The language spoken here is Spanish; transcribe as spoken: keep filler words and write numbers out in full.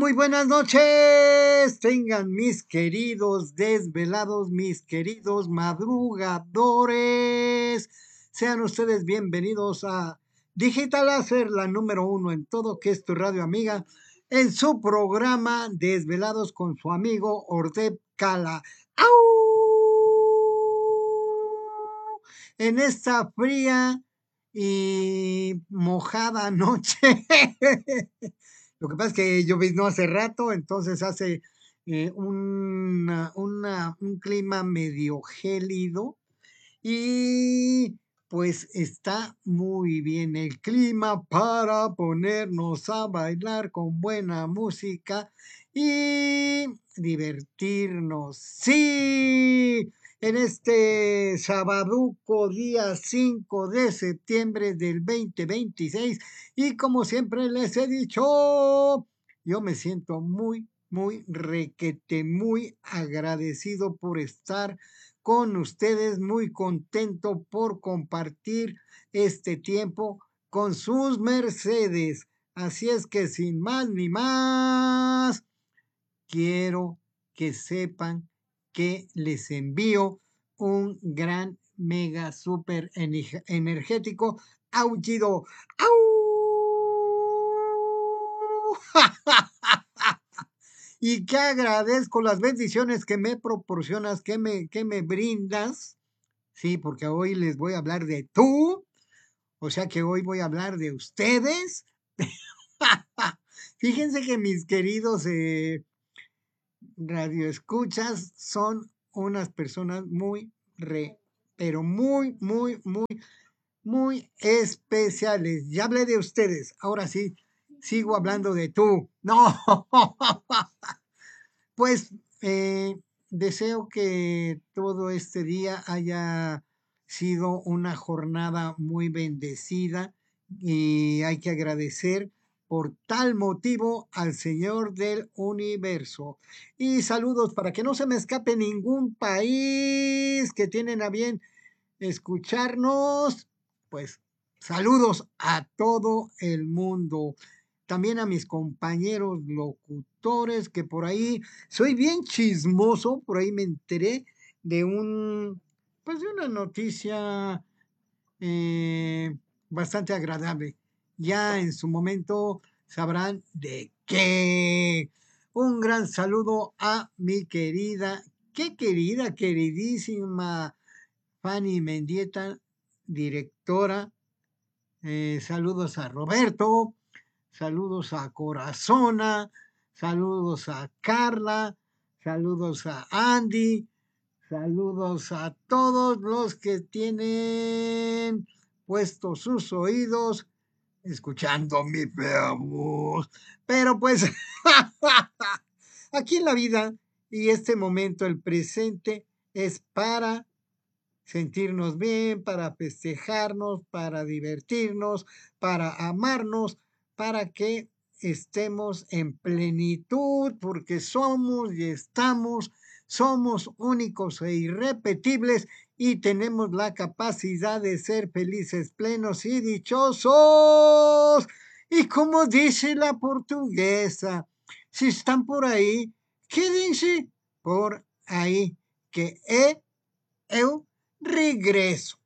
Muy buenas noches, tengan mis queridos desvelados, mis queridos madrugadores. Sean ustedes bienvenidos a Digital Láser, la número uno en todo, que es tu radio amiga, en su programa Desvelados con su amigo Ordep Cala. ¡Au! En esta fría y mojada noche. Lo que pasa es que lloviznó hace rato, entonces hace eh, una- una- un clima medio gélido y pues está muy bien el clima para ponernos a bailar con buena música y divertirnos. Sí, en este sabaduco día cinco de septiembre del dos mil veintiséis y como siempre les he dicho, yo me siento muy, muy requete, muy agradecido por estar con ustedes, muy contento por compartir este tiempo con sus mercedes. Así es que sin más ni más, quiero que sepan que les envío un gran, mega, super energético aullido. ¡Au! Y que agradezco las bendiciones que me proporcionas, que me, que me brindas. Sí, porque hoy les voy a hablar de tú, o sea que hoy voy a hablar de ustedes. Fíjense que mis queridos eh, radioescuchas son unas personas muy re, pero muy, muy, muy, muy especiales. Ya hablé de ustedes, ahora sí, sigo hablando de tú. No, pues eh, deseo que todo este día haya sido una jornada muy bendecida y hay que agradecer por tal motivo al Señor del universo. Y saludos para que no se me escape ningún país que tienen a bien escucharnos, pues saludos a todo el mundo. También a mis compañeros locutores, que por ahí soy bien chismoso, por ahí me enteré de un, pues de una noticia eh, bastante agradable. Ya en su momento sabrán de qué. Un gran saludo a mi querida, qué querida, queridísima Fanny Mendieta, directora. Eh, saludos a Roberto, saludos a Corazona, saludos a Carla, saludos a Andy, saludos a todos los que tienen puestos sus oídos escuchando mi fea voz. Pero pues aquí en la vida y este momento, el presente, es para sentirnos bien, para festejarnos, para divertirnos, para amarnos, para que estemos en plenitud, porque somos y estamos, somos únicos e irrepetibles y tenemos la capacidad de ser felices, plenos y dichosos. Y como dice la portuguesa, si están por ahí, quédense por ahí, que he, eu regreso.